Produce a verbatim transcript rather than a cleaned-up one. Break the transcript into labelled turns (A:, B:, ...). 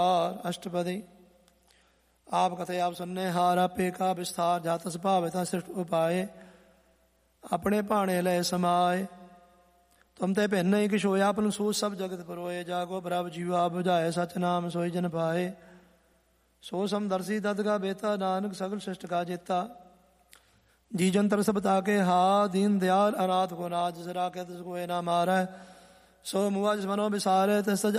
A: अष्टपदी आप कथे आप सुनने हार आपे का विस्तार जातस भावता सृष्ट उपाय अपने भाणे लय समाए तुम ते भिन्न ही किश होया अपन सूझ सब जगत परोए जागो बराब जीवा बुझाए सच नाम सोई जन पाए सो समदर्शी दद का बेता नानक सगल सृष्ट का जेता जी जंतर सब ताके हा दीन दयाल अनाथ को नाज सरा के को ना मारा सो मुआ जिस मनो बिसारे तस